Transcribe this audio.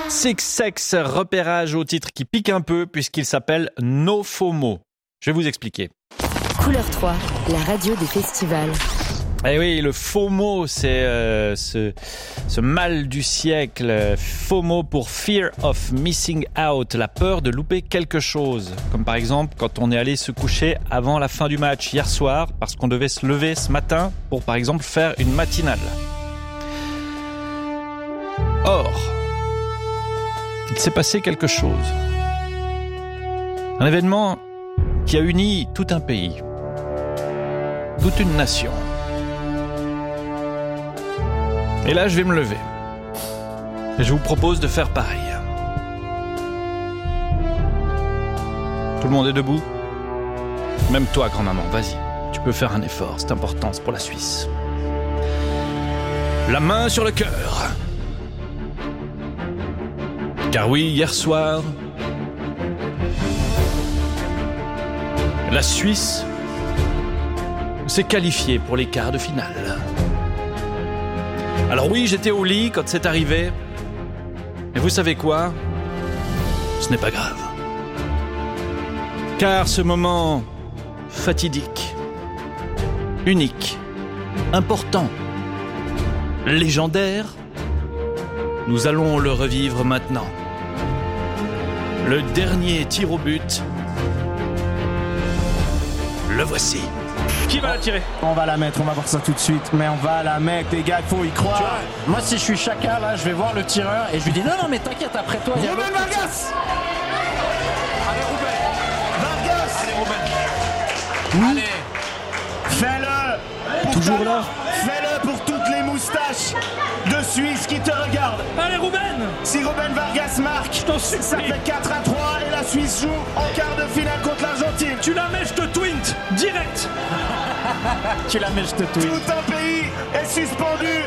Six Sex, repérage au titre qui pique un peu puisqu'il s'appelle No FOMO. Je vais vous expliquer. Couleur 3, la radio des festivals. Eh oui, le FOMO, c'est ce mal du siècle. FOMO pour Fear of Missing Out, la peur de louper quelque chose. Comme par exemple quand on est allé se coucher avant la fin du match hier soir parce qu'on devait se lever ce matin pour par exemple faire une matinale. Or, il s'est passé quelque chose. Un événement qui a uni tout un pays, toute une nation. Et là, je vais me lever. Et je vous propose de faire pareil. Tout le monde est debout ? Même toi, grand-maman, vas-y. Tu peux faire un effort, c'est important, c'est pour la Suisse. La main sur le cœur. Car oui, hier soir, la Suisse s'est qualifiée pour les quarts de finale. Alors oui, j'étais au lit quand c'est arrivé. Et vous savez quoi ? Ce n'est pas grave. Car ce moment fatidique, unique, important, légendaire, nous allons le revivre maintenant. Le dernier tir au but, le voici. Qui va la tirer ? On va la mettre, on va voir ça tout de suite, mais on va la mettre, les gars, il faut y croire. Tu vois, moi si je suis Chaka, là, je vais voir le tireur et je lui dis non mais t'inquiète, après toi il y a Ruben Vargas. Allez Ruben Vargas. Allez Ruben. Oui. Fais-le. Toujours là. Fais-le pour toutes les moustaches de Suisse qui te regardent. Allez Ruben. Si Ruben Vargas marque, Je t'en supplie. ça fait 4-3 et la Suisse joue en quart de finale contre l'Argentine. Tu la mets, je te twint direct. Tu la mets, je te tweet. Tout un pays est suspendu